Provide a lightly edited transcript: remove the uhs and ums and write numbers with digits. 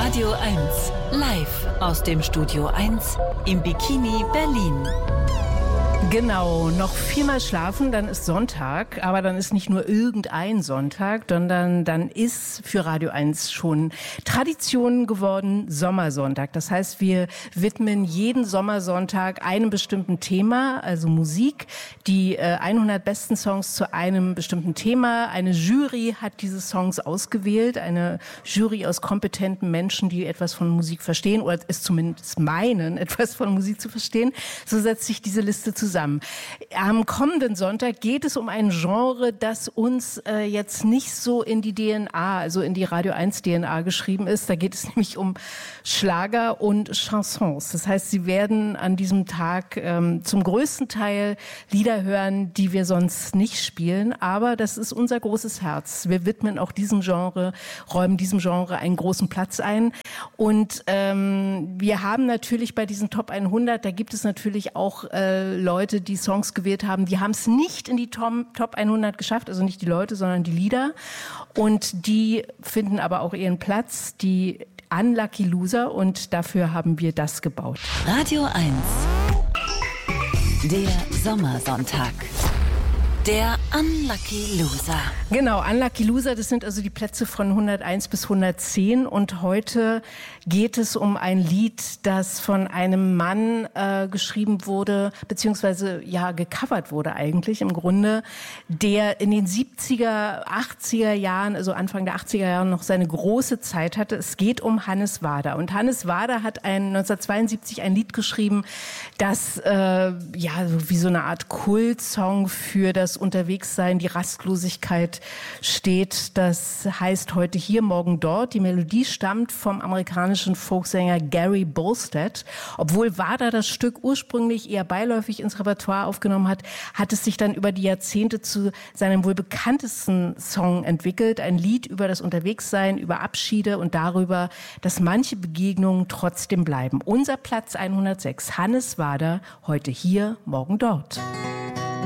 Radio 1, live aus dem Studio 1 im Bikini Berlin. Genau, noch viermal schlafen, dann ist Sonntag, aber dann ist nicht nur irgendein Sonntag, sondern dann ist für Radio 1 schon Tradition geworden Sommersonntag. Das heißt, wir widmen jeden Sommersonntag einem bestimmten Thema, also Musik, die 100 besten Songs zu einem bestimmten Thema. Eine Jury hat diese Songs ausgewählt, eine Jury aus kompetenten Menschen, die etwas von Musik verstehen oder es zumindest meinen, etwas von Musik zu verstehen. So setzt sich diese Liste zusammen. Am kommenden Sonntag geht es um ein Genre, das uns jetzt nicht so in die DNA, also in die Radio 1 DNA geschrieben ist. Da geht es nämlich um Schlager und Chansons. Das heißt, Sie werden an diesem Tag zum größten Teil Lieder hören, die wir sonst nicht spielen. Aber das ist unser großes Herz. Wir widmen auch diesem Genre, räumen diesem Genre einen großen Platz ein. Und wir haben natürlich bei diesen Top 100, da gibt es natürlich auch Leute, die Songs gewählt haben, die haben es nicht in die Top 100 geschafft, also nicht die Leute, sondern die Lieder. Und die finden aber auch ihren Platz, die Unlucky Loser, und dafür haben wir das gebaut. Radio 1, der Sommersonntag. Der Unlucky Loser. Genau, Unlucky Loser, das sind also die Plätze von 101 bis 110. Und heute geht es um ein Lied, das von einem Mann geschrieben wurde, beziehungsweise ja gecovert wurde eigentlich im Grunde, der in den 70er, 80er Jahren, also Anfang der 80er Jahre noch seine große Zeit hatte. Es geht um Hannes Wader. Und Hannes Wader hat 1972 ein Lied geschrieben, das ja so wie so eine Art Kultsong für das Unterwegssein, die Rastlosigkeit steht. Das heißt heute hier, morgen dort. Die Melodie stammt vom amerikanischen Folksänger Gary Bolstead. Obwohl Wader das Stück ursprünglich eher beiläufig ins Repertoire aufgenommen hat, hat es sich dann über die Jahrzehnte zu seinem wohl bekanntesten Song entwickelt. Ein Lied über das Unterwegssein, über Abschiede und darüber, dass manche Begegnungen trotzdem bleiben. Unser Platz 106, Hannes Wader, heute hier, morgen dort.